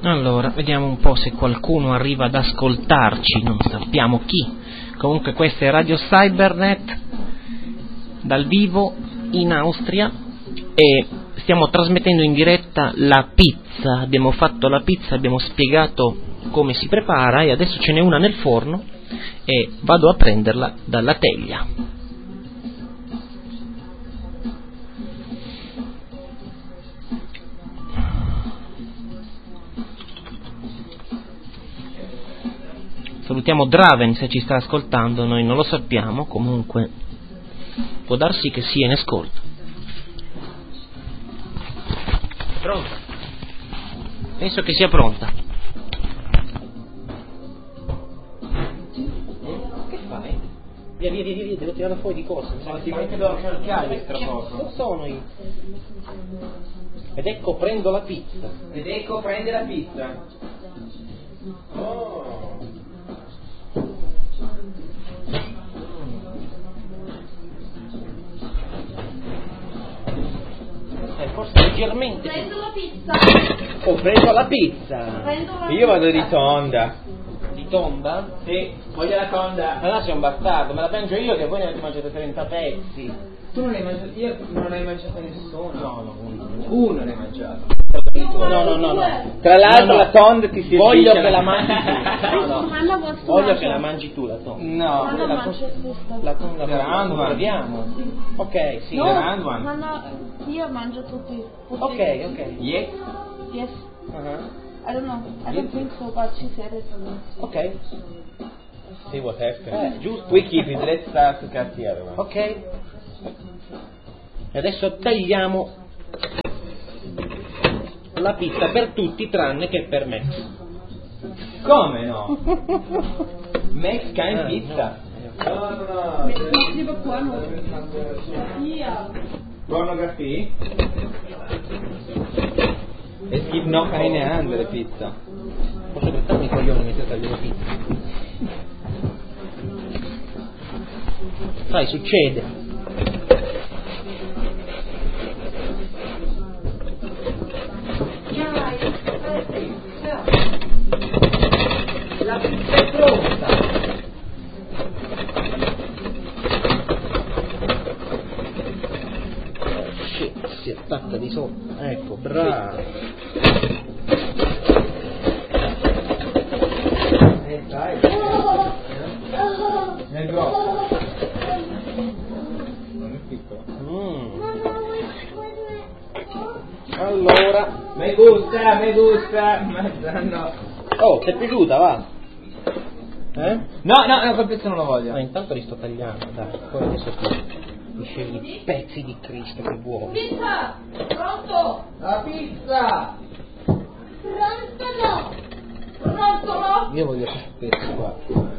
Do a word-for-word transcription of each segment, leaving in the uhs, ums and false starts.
Allora, vediamo un po' se qualcuno arriva ad ascoltarci, non sappiamo chi. Comunque questa è Radio Cybernet, dal vivo in Austria, e stiamo trasmettendo in diretta la pizza. Abbiamo fatto la pizza, abbiamo spiegato come si prepara e adesso ce n'è una nel forno e vado a prenderla dalla teglia. Salutiamo Draven se ci sta ascoltando, noi non lo sappiamo, comunque può darsi che sia in ascolto. Pronta? Penso che sia pronta. Che fai? Via, via, via, via, devo tirarla fuori di corsa. Ma ti metti da cercare tra poco. Non sono io. Ed ecco prendo la pizza. Ed ecco prende la pizza. Oh. Eh, forse leggermente. Prendo la pizza. Oh, prendo la pizza. Prendo la Io vado di tonda. Di tonda? Sì, voglio la tonda. Allora sei un bastardo, me la mangio io che voi ne avete mangiato trenta pezzi. Tu non hai mangiato, io non hai mangiato nessuno. No, no, uno. Uno ne hai mangiato. No, no, no, no. Tra l'altro No, no. la tonda ti si Voglio sviscera. che la mangi tu. No, no. Manna vostra Voglio mangia. che la mangi tu la tonda. No. Manna la mangia questa. La tonda The round one. proviamo. Ok, sì. No. round one. Manna, io mangio tutti. tutti. Ok, ok. Yes. Yes. Uh-huh. I don't know. I don't think so, but she said it. Ok. See what happens. Eh, giusto. We keep it, let's start to cut the other one. Ok. E adesso tagliamo la pizza per tutti tranne che per me. Come no? Mexican Ah, pizza. no. No, no, no. Met lieber Porno. Ja. Pornografie? Es gibt noch eine andere Pizza. Posso portarmi i coglioni mentre taglio la pizza? Sai, succede. La pizza è pronta. Oh shit, si attacca di sotto. Ecco, bravo. Eh, dai. Nel grosso. Non è piccolo. Mm. Allora, Me gusta, me gusta. Ma no. oh, ti è piaciuta, va? Eh? No, no, no, quel pezzo non lo voglio. Ma intanto li sto tagliando, dai. Poi adesso mi scegli i pezzi di Cristo che vuoi. Pizza! Pronto! La pizza! Pronto no! Pronto no! Io voglio questo pezzo qua.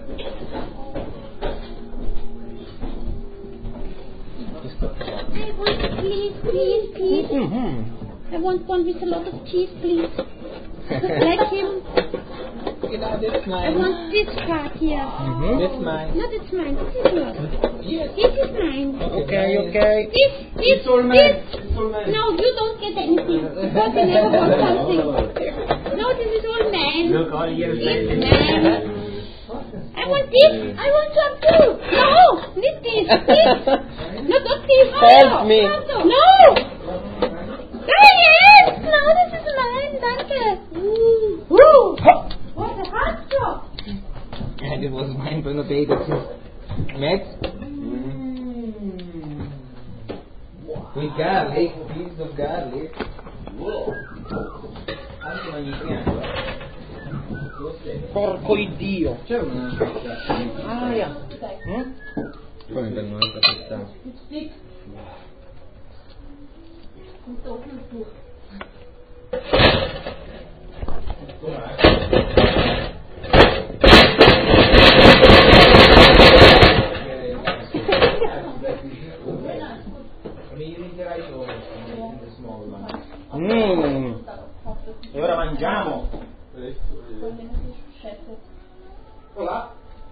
Questo qua. I want please, please, please. Mm-hmm. I want one with a lot of cheese, please. Like him. Genau, that's I mine. want this part here. Mm-hmm. That's mine. No, that's mine. This is yours. Yes. This is mine. Ok, ok. This, this, It's all mine. this. It's all mine. No, you don't get anything. Because you never want something. No, this is all mine. Look, all here is This mine. mine. I want this. I want some too. No, not this. This. No, not this. Help me. No. Oh, yes. No, this is mine. Danke. Woo. What the hast du? And it was mine for the potatoes. Matt? With garlic, piece of garlic. Wow. Anche magnificante. Porco Iddio. C'è una pizza. Aia. Mm? Come per un'altra pizza? Mm. E ora mangiamo. Olá.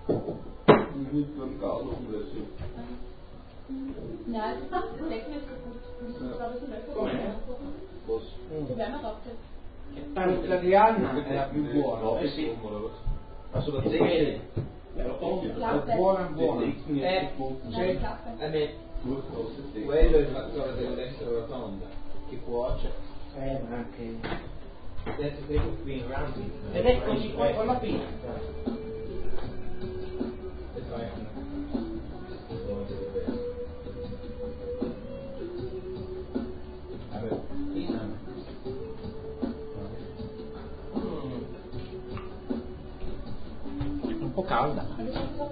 Nein, das ist weg. Com'è? Probiamo a Questa di Anna è la più buona. Eh sì. Ma sono zecche. È buona buona. Eh, Sì. a me quello è il fattore dell'essere rotonda che cuoce. Eh, ma anche... That's the thing with being round. Ed eccoci qua con la pizza. E fai una. Vabbè, Un po' calda. Adesso